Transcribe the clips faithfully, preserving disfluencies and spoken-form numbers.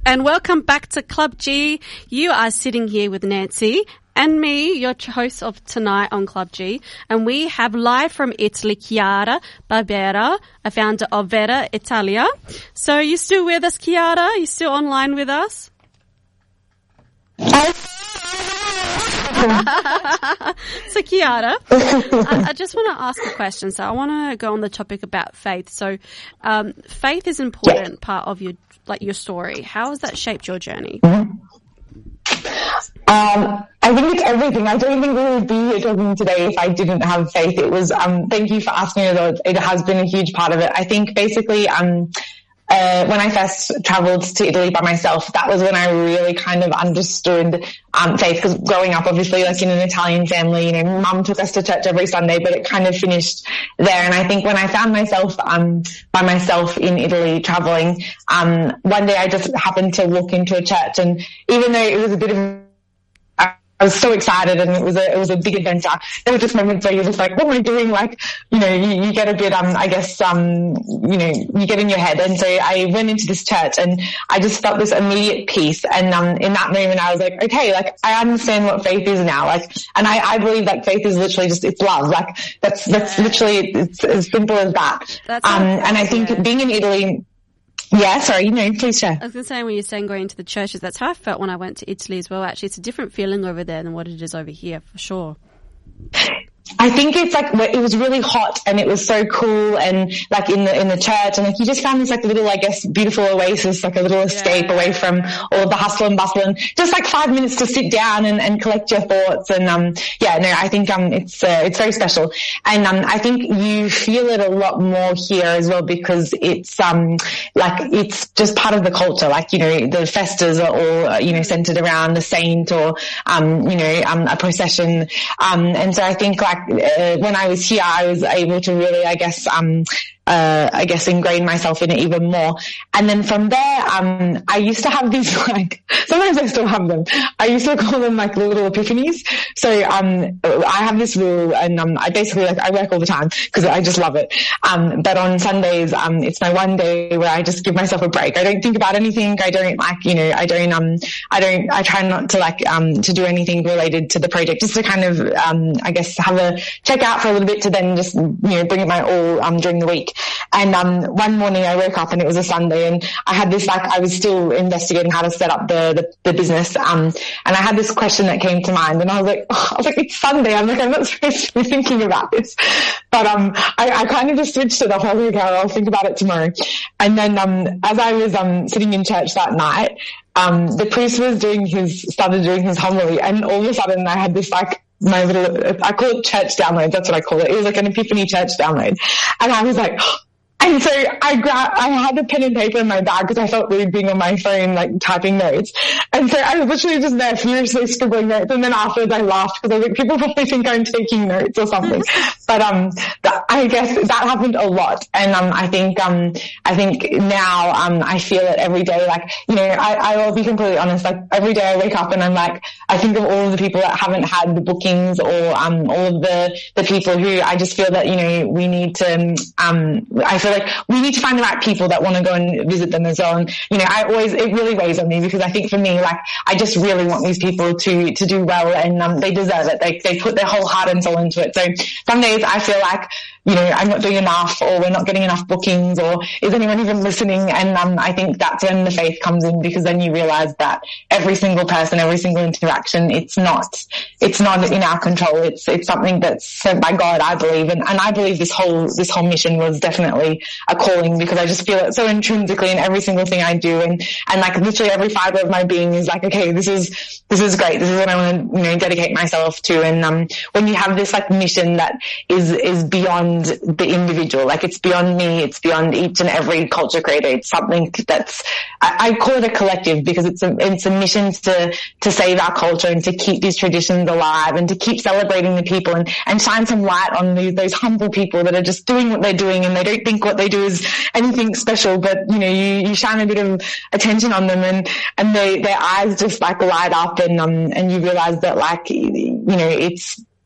And welcome back to Club G. You are sitting here with Nancy and me, your host of tonight on Club G. And we have live from Italy, Chiara Barbera, a founder of Vera Italia. So you still with us, Chiara? You still online with us? So Chiara, I, I just want to ask a question. So I want to go on the topic about faith. So um, faith is an important yeah. part of your like your story. How has that shaped your journey? Mm-hmm. Um, I think it's everything. I don't think we would be here talking today if I didn't have faith. It was, um, thank you for asking me though. It has been a huge part of it. I think basically, um, Uh, when I first traveled to Italy by myself, that was when I really kind of understood um, faith, because growing up obviously like in an Italian family, you know, mum took us to church every Sunday, but it kind of finished there. And I think when I found myself um, by myself in Italy traveling, um, one day I just happened to walk into a church, and even though it was a bit of I was so excited, and it was a, it was a big adventure. There were just moments where you're just like, what am I doing? Like, you know, you, you get a bit, um, I guess, um, you know, you get in your head. And so I went into this church and I just felt this immediate peace. And, um, in that moment I was like, okay, like I understand what faith is now. Like, and I, I believe that faith is literally just, it's love. Like that's, that's yeah. literally, it's as simple as that. That's um, and I think yeah. being in Italy, yeah, sorry, you know, please share. I was going to say, when you're saying going to the churches, that's how I felt when I went to Italy as well. Actually, it's a different feeling over there than what it is over here, for sure. I think it's like, it was really hot and it was so cool, and like in the, in the church, and like you just found this like little, I guess, beautiful oasis, like a little escape yeah. away from all of the hustle and bustle, and just like five minutes to sit down and, and collect your thoughts. And, um, yeah, no, I think, um, it's, uh, it's very special. And, um, I think you feel it a lot more here as well, because it's, um, like, it's just part of the culture. Like, you know, the festas are all, uh, you know, centered around the saint or, um, you know, um, a procession. Um, and so I think like, Uh, when I was here, I was able to really, I guess, um, uh, I guess ingrain myself in it even more. And then from there, um, I used to have these like, sometimes I still have them. I used to call them like little epiphanies. So, um, I have this rule, and, um, I basically like, I work all the time because I just love it. Um, but on Sundays, um, it's my one day where I just give myself a break. I don't think about anything. I don't like, you know, I don't, um, I don't, I try not to like, um, to do anything related to the project, just to kind of, um, I guess have a check out for a little bit to then just, you know, bring it my all, um, during the week. And, um, one morning I woke up and it was a Sunday, and I had this, like, I was still investigating how to set up the, the, the business. Um, and I had this question that came to mind, and I was like, oh, I was like, it's Sunday. I'm like, I'm not supposed to be thinking about this. But, um, I, I kind of just switched to the whole, okay, I'll think about it tomorrow. And then, um, as I was, um, sitting in church that night, um, the priest was doing his, started doing his homily, and all of a sudden I had this, like, my little, I call it church download. That's what I call it. It was like an epiphany church download. And I was like, and so I grabbed, I had a pen and paper in my bag because I felt weird being on my phone, like typing notes. And so I was literally just there furiously scribbling notes. And then afterwards I laughed because I was like, people probably think I'm taking notes or something. But, um, that, I guess that happened a lot. And, um, I think, um, I think now, um, I feel it every day. Like, you know, I, I will be completely honest. Like every day I wake up and I'm like, I think of all of the people that haven't had the bookings, or, um, all of the, the people who I just feel that, you know, we need to, um, I feel like we need to find the right people that want to go and visit them as well. And, you know, I always, it really weighs on me, because I think for me, like, I just really want these people to, to do well, and, um, they deserve it. They, they put their whole heart and soul into it. So some days I feel like, you know, I'm not doing enough, or we're not getting enough bookings, or is anyone even listening? And, um, I think that's when the faith comes in, because then you realize that every single person, every single interaction, it's not, it's not in our control. It's, it's something that's sent by God, I believe. And, and I believe this whole, this whole mission was definitely a calling, because I just feel it so intrinsically in every single thing I do. And, and like literally every fiber of my being is like, okay, this is, this is great. This is what I want to, you know, dedicate myself to. And, um, when you have this like mission that is, is beyond the individual, like it's beyond me, it's beyond each and every culture creator. It's something that's, I, I call it a collective, because it's a, it's a mission to, to save our culture and to keep these traditions alive, and to keep celebrating the people, and, and shine some light on these, those humble people that are just doing what they're doing, and they don't think what they do is anything special, but you know, you, you shine a bit of attention on them, and, and they, their eyes just like light up, and, um, and you realize that like, you know, it's,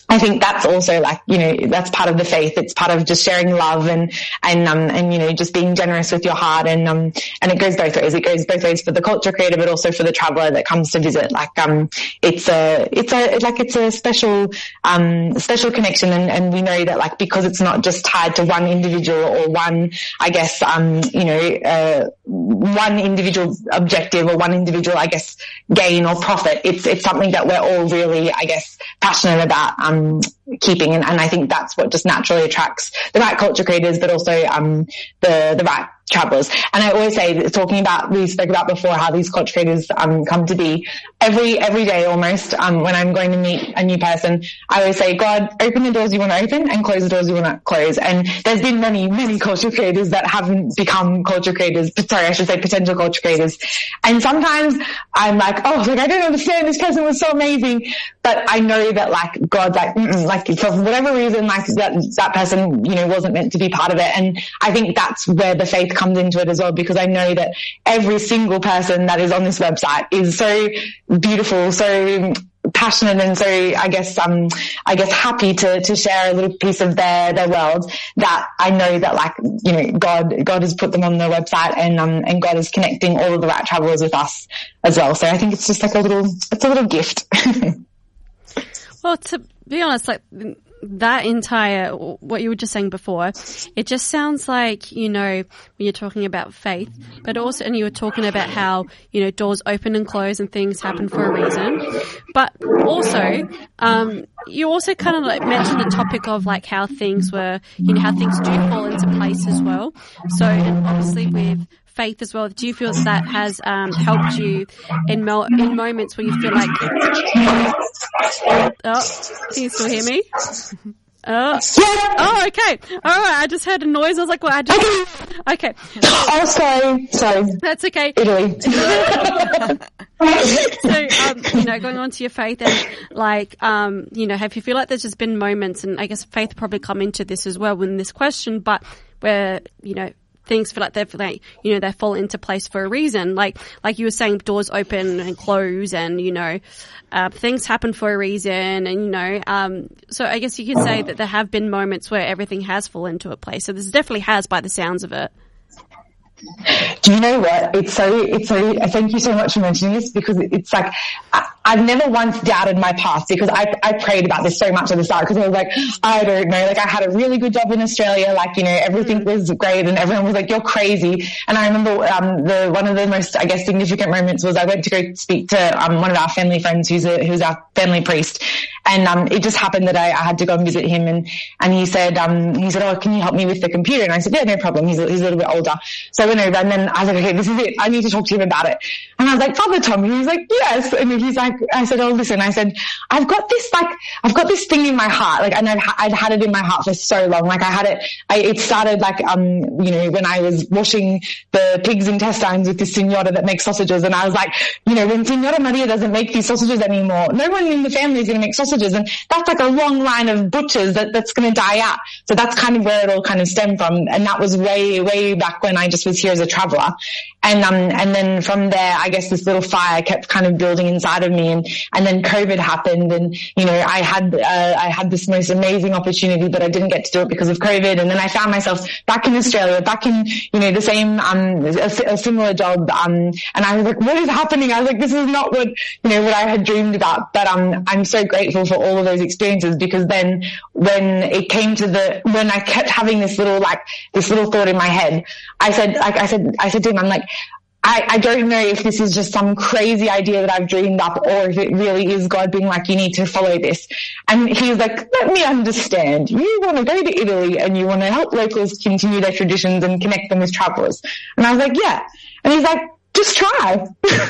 I think that's also like, you know, that's part of the faith. It's part of just sharing love and, and, um, and, you know, just being generous with your heart. And, um, and it goes both ways. It goes both ways for the culture creator, but also for the traveler that comes to visit. Like, um, it's a, it's a, like, it's a special, um, special connection. And, and we know that, like, because it's not just tied to one individual or one, I guess, um, you know, uh, one individual objective or one individual, I guess, gain or profit. It's, it's something that we're all really, I guess, passionate about, um, keeping. And, and I think that's what just naturally attracts the right culture creators, but also, um, the, the right travelers. And I always say, talking about, we spoke about before how these culture creators, um, come to be every, every day almost, um, when I'm going to meet a new person, I always say, God, open the doors you want to open and close the doors you want to close. And there's been many, many culture creators that haven't become culture creators, sorry, I should say potential culture creators. And sometimes I'm like, oh, like, I don't understand. This person was so amazing. But I know that, like, God's like, mm-mm, like, for whatever reason, like, that, that person, you know, wasn't meant to be part of it. And I think that's where the faith comes into it as well, because I know that every single person that is on this website is so beautiful, so passionate, and so I guess um I guess happy to to share a little piece of their their world, that I know that, like, you know, God God has put them on the website, and um and God is connecting all of the right travelers with us as well. So I think it's just like a little it's a little gift. Well, to be honest, like, that entire, what you were just saying before, it just sounds like, you know, when you're talking about faith, but also, and you were talking about how, you know, doors open and close and things happen for a reason. But also, um, you also kind of like mentioned the topic of like how things were, you know, how things do fall into place as well. So, and obviously with faith as well, do you feel that, that has um, helped you in mo- in moments where you feel like, oh, can you still hear me? Oh, oh, okay. All right. I just heard a noise. I was like, well, I just, okay. Oh, sorry. Sorry. That's okay. Italy. So, um, you know, going on to your faith, and like, um, you know, have you feel like there's just been moments, and I guess faith probably come into this as well in this question, but where, you know, things feel like they've, like, you know, they fall into place for a reason. Like, like you were saying, doors open and close, and, you know, uh, things happen for a reason, and, you know, um, so I guess you could say that there have been moments where everything has fallen into a place. So this definitely has, by the sounds of it. Do you know what? It's so, it's so, thank you so much for mentioning this, because it's like, I, I've never once doubted my past, because I, I prayed about this so much at the start, because I was like, I don't know, like, I had a really good job in Australia, like, you know, everything was great, and everyone was like, you're crazy. And I remember, um, the, one of the most, I guess, significant moments was I went to go speak to, um, one of our family friends who's a, who's our family priest. And, um, it just happened that I, I had to go and visit him, and, and he said, um, he said, oh, can you help me with the computer? And I said, yeah, no problem. He's, he's a little bit older. So I went over, and then I was like, okay, this is it. I need to talk to him about it. And I was like, Father Tom, he was like, yes. And he's like, I said, oh, listen, I said, I've got this, like, I've got this thing in my heart, like, and I've, I'd had it in my heart for so long. Like, I had it, I, it started like, um, you know, when I was washing the pig's intestines with this Signora that makes sausages. And I was like, you know, when Signora Maria doesn't make these sausages anymore, no one in the family is going to make sausages. And that's like a long line of butchers that, that's going to die out. So that's kind of where it all kind of stemmed from. And that was way, way back when I just was here as a traveler. And, um, and then from there, I guess this little fire kept kind of building inside of me. And, and then COVID happened, and, you know, I had, uh, I had this most amazing opportunity, but I didn't get to do it because of COVID. And then I found myself back in Australia, back in, you know, the same, um, a, a similar job. Um, and I was like, what is happening? I was like, this is not what, you know, what I had dreamed about. But, um, I'm so grateful for all of those experiences, because then when it came to the, when I kept having this little, like, this little thought in my head, I said, like, I said, I said to him, I'm like, I, I don't know if this is just some crazy idea that I've dreamed up, or if it really is God being like, you need to follow this. And he was like, let me understand. You want to go to Italy and you want to help locals continue their traditions and connect them with travelers. And I was like, yeah. And he's like, just try.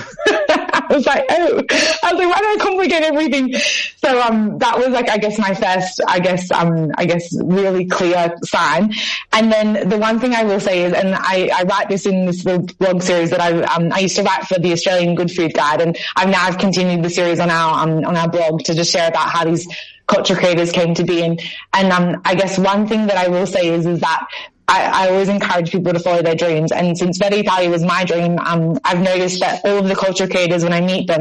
I was like, oh, I was like, why do I complicate everything? So, um, that was like, I guess my first, I guess, um, I guess really clear sign. And then the one thing I will say is, and I, I write this in this little blog series that I, um, I used to write for the Australian Good Food Guide, and I've now I've continued the series on our, um, on our blog to just share about how these culture creators came to be. And, and, um, I guess one thing that I will say is, is that I, I always encourage people to follow their dreams. And since Verde Italia was my dream, um, I've noticed that all of the culture creators, when I meet them,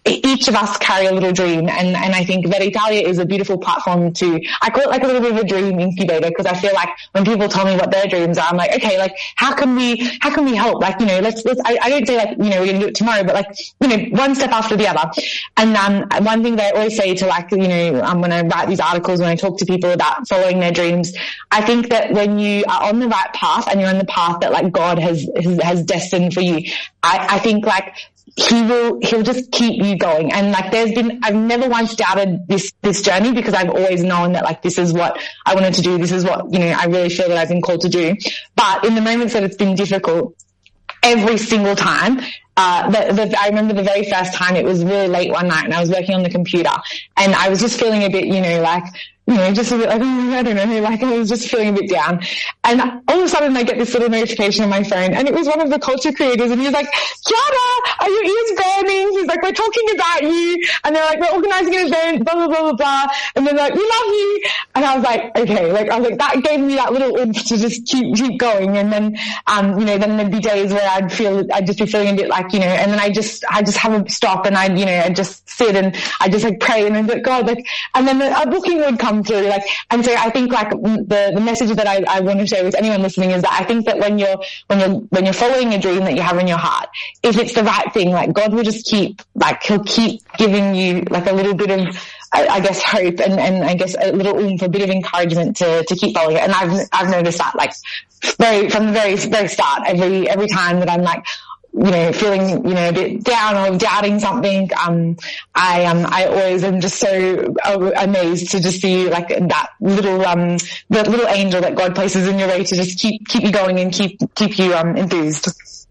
each of us carry a little dream, and, and I think that Italia is a beautiful platform to, I call it like a little bit of a dream incubator, because I feel like when people tell me what their dreams are, I'm like, okay, like, how can we, how can we help? Like, you know, let's, let's, I, I don't say like, you know, we're going to do it tomorrow, but like, you know, one step after the other. And, um, one thing that I always say to like, you know, um, when I write these articles, when I talk to people about following their dreams, I think that when you are on the right path and you're on the path that like God has, has, has destined for you, I, I think like, he will, he'll just keep you going. And like, there's been, I've never once doubted this, this journey, because I've always known that like, this is what I wanted to do. This is what, you know, I really feel that I've been called to do. But in the moments that it's been difficult, every single time, uh, the, the, I remember the very first time, it was really late one night and I was working on the computer and I was just feeling a bit, you know, like, you know, just a bit like, oh, I don't know, like I was just feeling a bit down. And all of a sudden I get this little notification on my phone, and it was one of the culture creators, and he was like, Chiara, are your ears burning? He's like, we're talking about you. And they're like, we're organizing an event, blah, blah, blah, blah, blah. And they're like, we love you. And I was like, okay, like, I was like, that gave me that little oomph to just keep, keep going. And then, um, you know, then there'd be days where I'd feel, I'd just be feeling a bit like, you know, and then I just, I just have a stop and I'd, you know, I'd just sit and I just like pray and I'd be like, God, like, and then a booking would come through, like, and so I think like the, the message that I, I want to share with anyone listening is that I think that when you're, when you're, when you're following a dream that you have in your heart, if it's the right thing, like God will just keep, like he'll keep giving you like a little bit of, I, I guess hope and, and I guess a little oomph, a bit of encouragement to, to keep following it. And I've, I've noticed that like very, from the very, very start, every, every time that I'm like, you know, feeling, you know, a bit down or doubting something, um, I, um, I always am just so amazed to just see like that little, um, that little angel that God places in your way to just keep, keep you going and keep, keep you, um, enthused.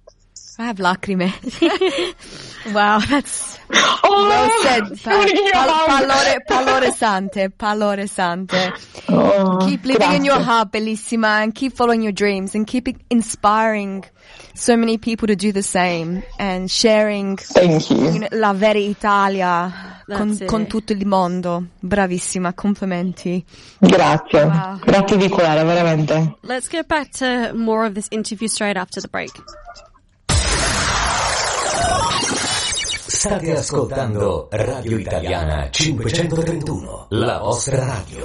I have lacrime. Wow, that's oh, well said. Pa- pal- pallore, pallore sante, pallore sante. Oh, keep living grazie. in your heart, bellissima, and keep following your dreams and keep inspiring so many people to do the same and sharing Thank you. You know, la vera Italia con, con tutto il mondo. Bravissima, complimenti. Grazie. Wow. Grazie di cuore, veramente. Let's get back to more of this interview straight after the break. State ascoltando Radio Italiana cinquecentotrentuno, la vostra radio.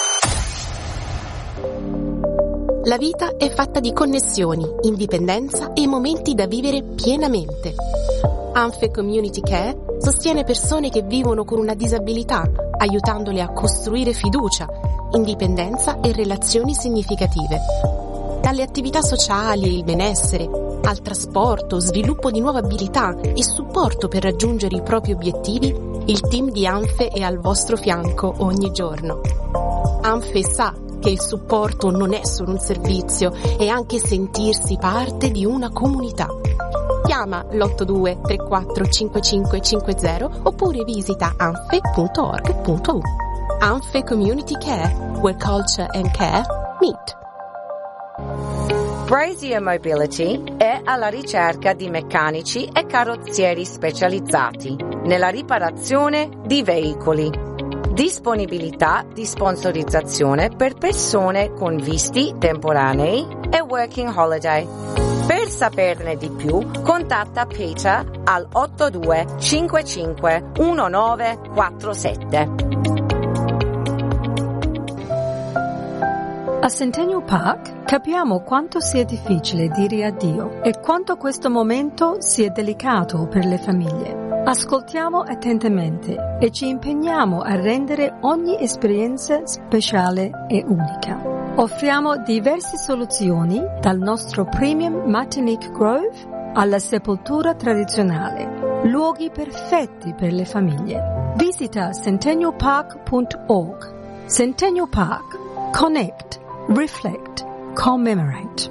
La vita è fatta di connessioni, indipendenza e momenti da vivere pienamente. Anfe Community Care sostiene persone che vivono con una disabilità, aiutandole a costruire fiducia, indipendenza e relazioni significative. Dalle attività sociali e il benessere, al trasporto, sviluppo di nuove abilità e supporto per raggiungere i propri obiettivi, il team di Anfe è al vostro fianco ogni giorno. Anfe sa che il supporto non è solo un servizio, è anche sentirsi parte di una comunità. Chiama l'otto due tre quattro cinque cinque cinque zero oppure visita anfe punto org punto u. Anfe Community Care, where culture and care meet. Brazier Mobility è alla ricerca di meccanici e carrozzieri specializzati nella riparazione di veicoli. Disponibilità di sponsorizzazione per persone con visti temporanei e working holiday. Per saperne di più, contatta Peter al otto due cinque cinque uno nove quattro sette. A Centennial Park capiamo quanto sia difficile dire addio e quanto questo momento sia delicato per le famiglie. Ascoltiamo attentamente e ci impegniamo a rendere ogni esperienza speciale e unica. Offriamo diverse soluzioni dal nostro Premium Martinique Grove alla sepoltura tradizionale, luoghi perfetti per le famiglie. Visita centennial park punto org. Centennial Park. Connect. Reflect, commemorate.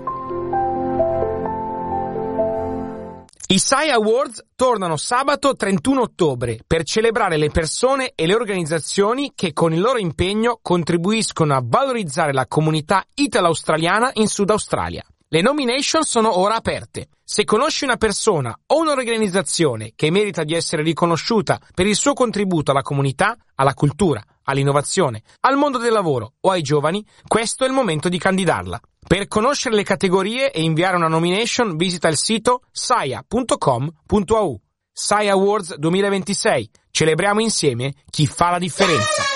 I S A I Awards tornano sabato trentuno ottobre per celebrare le persone e le organizzazioni che con il loro impegno contribuiscono a valorizzare la comunità italo-australiana in Sud Australia. Le nomination sono ora aperte. Se conosci una persona o un'organizzazione che merita di essere riconosciuta per il suo contributo alla comunità, alla cultura, all'innovazione, al mondo del lavoro o ai giovani, questo è il momento di candidarla. Per conoscere le categorie e inviare una nomination visita il sito saia punto com punto a u. S A I Awards duemilaventisei. Celebriamo insieme chi fa la differenza.